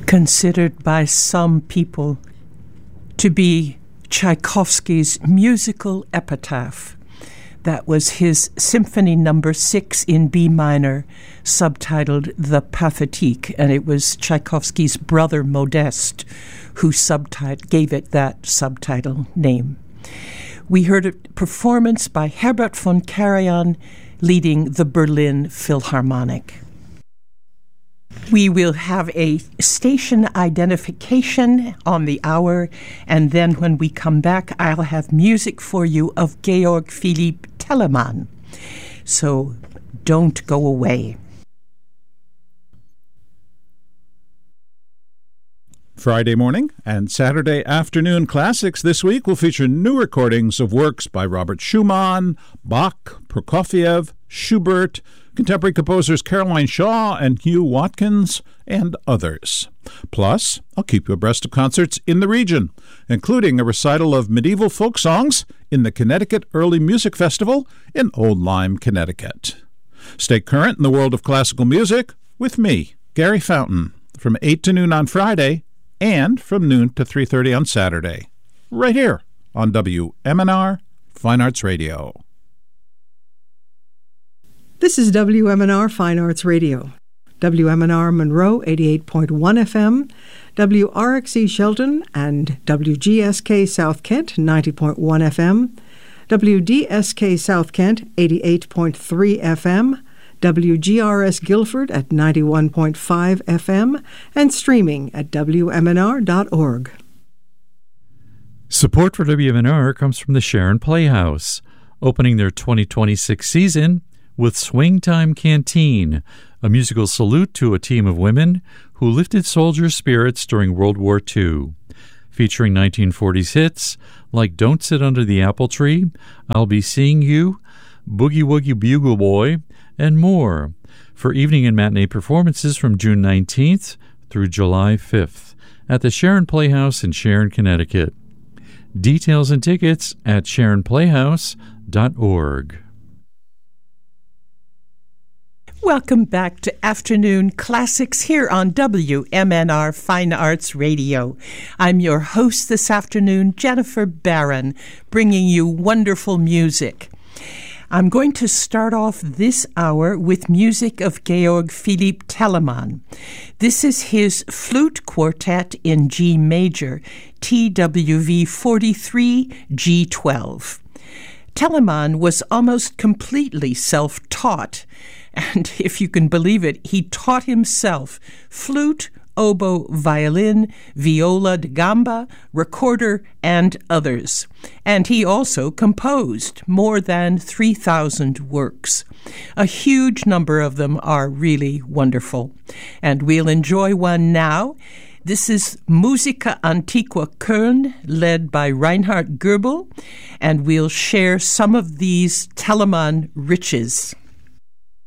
considered by some people to be Tchaikovsky's musical epitaph. That was his Symphony No. 6 in B minor, subtitled The Pathétique, and it was Tchaikovsky's brother Modeste who gave it that subtitle name. We heard a performance by Herbert von Karajan leading the Berlin Philharmonic. We will have a station identification on the hour, and then when we come back, I'll have music for you of Georg Philipp Telemann. So don't go away. Friday morning and Saturday afternoon classics this week will feature new recordings of works by Robert Schumann, Bach, Prokofiev, Schubert, contemporary composers Caroline Shaw and Hugh Watkins, and others. Plus, I'll keep you abreast of concerts in the region, including a recital of medieval folk songs in the Connecticut Early Music Festival in Old Lyme, Connecticut. Stay current in the world of classical music with me, Gary Fountain, from 8 to noon on Friday and from noon to 3:30 on Saturday, right here on WMNR Fine Arts Radio. This is WMNR Fine Arts Radio. WMNR Monroe 88.1 FM, WRXE Shelton and WGSK South Kent 90.1 FM, WDSK South Kent 88.3 FM, WGRS Guilford at 91.5 FM, and streaming at WMNR.org. Support for WMNR comes from the Sharon Playhouse, opening their 2026 season with Swing Time Canteen, a musical salute to a team of women who lifted soldier spirits during World War II. Featuring 1940s hits like Don't Sit Under the Apple Tree, I'll Be Seeing You, Boogie Woogie Bugle Boy, and more, for evening and matinee performances from June 19th through July 5th at the Sharon Playhouse in Sharon, Connecticut. Details and tickets at sharonplayhouse.org. Welcome back to Afternoon Classics here on WMNR Fine Arts Radio. I'm your host this afternoon, Jennifer Barron, bringing you wonderful music. I'm going to start off this hour with music of Georg Philipp Telemann. This is his flute quartet in G major, TWV 43 G12. Telemann was almost completely self-taught, and if you can believe it, he taught himself flute, oboe, violin, viola da gamba, recorder, and others. And he also composed more than 3,000 works. A huge number of them are really wonderful. And we'll enjoy one now. This is Musica Antiqua Köln, led by Reinhard Goebel, and we'll share some of these Telemann riches.